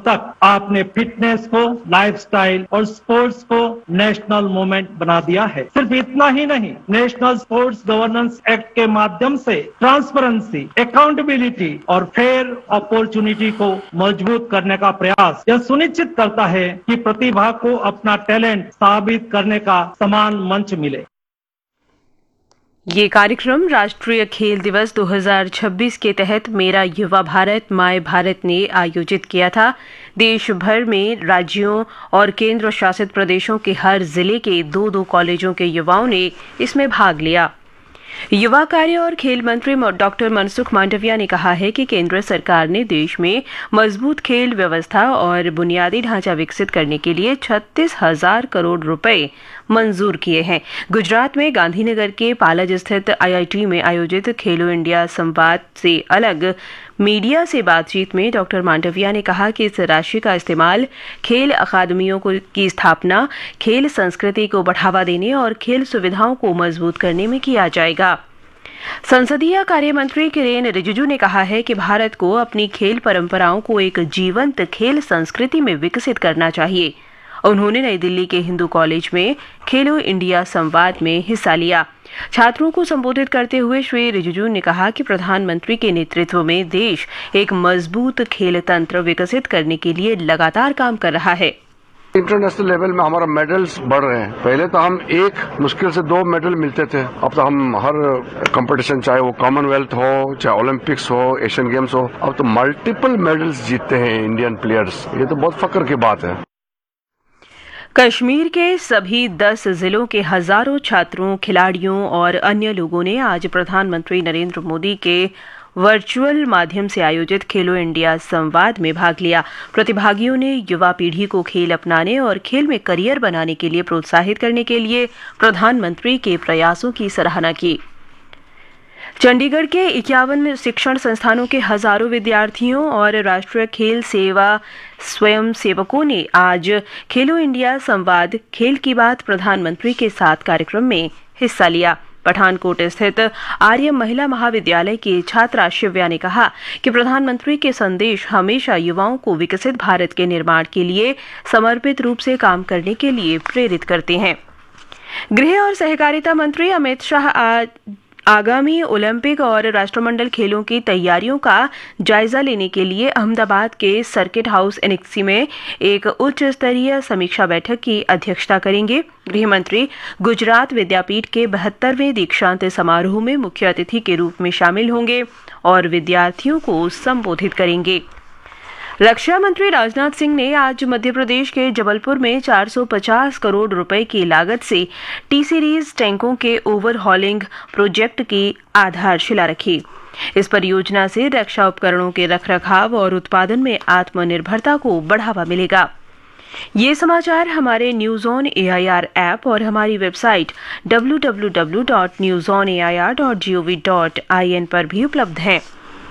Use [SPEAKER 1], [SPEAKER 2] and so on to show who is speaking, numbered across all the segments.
[SPEAKER 1] तक आपने फिटनेस को लाइफस्टाइल और स्पोर्ट्स को नेशनल मूवमेंट बना दिया है। सिर्फ इतना ही नहीं, नेशनल स्पोर्ट्स गवर्नेंस एक्ट के माध्यम से ट्रांसपेरेंसी, अकाउंटेबिलिटी और फेयर अपॉर्चुनिटी को मजबूत करने का प्रयास यह सुनिश्चित करता है कि प्रतिभा को अपना टैलेंट साबित करने का समान मंच मिले।
[SPEAKER 2] ये कार्यक्रम राष्ट्रीय खेल दिवस 2026 के तहत मेरा युवा भारत माय भारत ने आयोजित किया था। देश भर में राज्यों और केंद्र शासित प्रदेशों के हर जिले के 2-2 कॉलेजों के युवाओं ने इसमें भाग लिया। युवा कार्य और खेल मंत्री डॉक्टर मनसुख मांडविया ने कहा है कि केंद्र सरकार ने देश में मजबूत खेल व्यवस्था और बुनियादी ढांचा विकसित करने के लिए 36,000 करोड़ रुपए मंजूर किए हैं। गुजरात में गांधीनगर के पालज स्थित IIT में आयोजित खेलो इंडिया संवाद से अलग मीडिया से बातचीत में डॉक्टर मांडविया ने कहा कि इस राशि का इस्तेमाल खेल अकादमियों की स्थापना, खेल संस्कृति को बढ़ावा देने और खेल सुविधाओं को मजबूत करने में किया जाएगा। संसदीय कार्य मंत्री किरेन रिजिजू ने कहा है कि भारत को अपनी खेल परंपराओं को एक जीवंत खेल संस्कृति में विकसित करना चाहिए। उन्होंने नई दिल्ली के हिंदू कॉलेज में खेलो इंडिया संवाद में हिस्सा लिया। छात्रों को संबोधित करते हुए श्री रिजिजू ने कहा कि प्रधानमंत्री के नेतृत्व में देश एक मजबूत खेल तंत्र विकसित करने के लिए लगातार काम कर रहा है।
[SPEAKER 3] इंटरनेशनल लेवल में हमारा मेडल्स बढ़ रहे हैं। पहले तो हम मुश्किल से 2 मेडल मिलते थे, अब तो हम हर कंपटीशन, चाहे वो कॉमनवेल्थ हो, चाहे ओलंपिक्स हो, एशियन गेम्स हो, अब तो मल्टीपल मेडल्स जीतते हैं इंडियन प्लेयर्स। ये तो बहुत फक्र की बात है।
[SPEAKER 2] कश्मीर के सभी 10 जिलों के हजारों छात्रों, खिलाड़ियों और अन्य लोगों ने आज प्रधानमंत्री नरेंद्र मोदी के वर्चुअल माध्यम से आयोजित खेलो इंडिया संवाद में भाग लिया। प्रतिभागियों ने युवा पीढ़ी को खेल अपनाने और खेल में करियर बनाने के लिए प्रोत्साहित करने के लिए प्रधानमंत्री के प्रयासों की सराहना की। चंडीगढ़ के 51 शिक्षण संस्थानों के हजारों विद्यार्थियों और राष्ट्रीय खेल सेवा स्वयं सेवकों ने आज खेलो इंडिया संवाद खेल की बात प्रधानमंत्री के साथ कार्यक्रम में हिस्सा लिया। पठानकोट स्थित आर्य महिला महाविद्यालय की छात्रा शिव्या ने कहा कि प्रधानमंत्री के संदेश हमेशा युवाओं को विकसित भारत के निर्माण के लिए समर्पित रूप से काम करने के लिए प्रेरित करते हैं। गृह और सहकारिता मंत्री अमित शाह आगामी ओलंपिक और राष्ट्रमंडल खेलों की तैयारियों का जायजा लेने के लिए अहमदाबाद के सर्किट हाउस एनेक्सी में एक उच्च स्तरीय समीक्षा बैठक की अध्यक्षता करेंगे। गृह मंत्री गुजरात विद्यापीठ के 72वें दीक्षांत समारोह में मुख्य अतिथि के रूप में शामिल होंगे और विद्यार्थियों को संबोधित करेंगे। रक्षा मंत्री राजनाथ सिंह ने आज मध्य प्रदेश के जबलपुर में 450 करोड़ रुपए की लागत से T सीरीज टैंकों के ओवरहॉलिंग प्रोजेक्ट की आधारशिला रखी। इस परियोजना से रक्षा उपकरणों के रखरखाव और उत्पादन में आत्मनिर्भरता को बढ़ावा मिलेगा। ये समाचार हमारे न्यूज ऑन AIR ऐप और हमारी वेबसाइट www.newsonair.gov.in पर भी उपलब्ध हैं।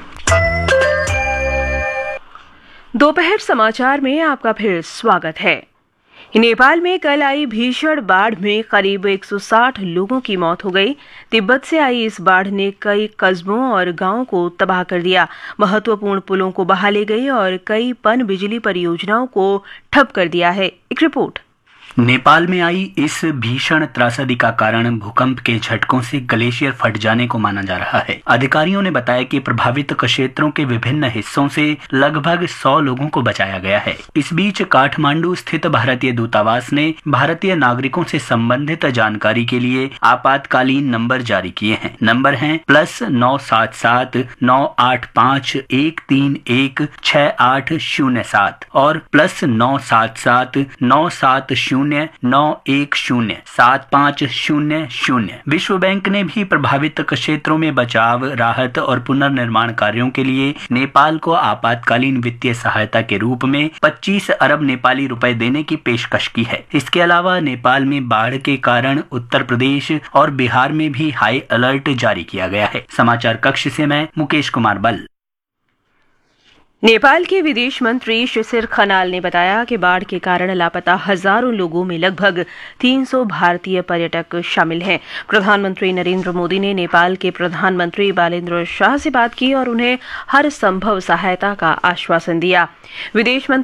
[SPEAKER 2] दोपहर समाचार में आपका फिर स्वागत है। नेपाल में कल आई भीषण बाढ़ में करीब 160 लोगों की मौत हो गई। तिब्बत से आई इस बाढ़ ने कई कस्बों और गांवों को तबाह कर दिया। महत्वपूर्ण पुलों को बहा ले गई और कई पन बिजली परियोजनाओं को ठप कर दिया है। एक रिपोर्ट।
[SPEAKER 4] नेपाल में आई इस भीषण त्रासदी का कारण भूकंप के झटकों से ग्लेशियर फट जाने को माना जा रहा है। अधिकारियों ने बताया कि प्रभावित क्षेत्रों के विभिन्न हिस्सों से लगभग 100 लोगों को बचाया गया है। इस बीच काठमांडू स्थित भारतीय दूतावास ने भारतीय नागरिकों से संबंधित जानकारी के लिए आपातकालीन नंबर जारी किए हैं। नंबर हैं +977 985 131 6807 और +977 970 910 7500। विश्व बैंक ने भी प्रभावित क्षेत्रों में बचाव, राहत और पुनर्निर्माण कार्यों के लिए नेपाल को आपातकालीन वित्तीय सहायता के रूप में 25 अरब नेपाली रुपए देने की पेशकश की है। इसके अलावा नेपाल में बाढ़ के कारण उत्तर प्रदेश और बिहार में भी हाई अलर्ट जारी किया गया है। समाचार कक्ष से मैं मुकेश कुमार बल।
[SPEAKER 2] नेपाल के विदेश मंत्री शिशिर खनाल ने बताया कि बाढ़ के कारण लापता हजारों लोगों में लगभग 300 भारतीय पर्यटक शामिल हैं। प्रधानमंत्री नरेंद्र मोदी ने नेपाल के प्रधानमंत्री बालेन्द्र शाह से बात की और उन्हें हर संभव सहायता का आश्वासन दिया। विदेश मंत्री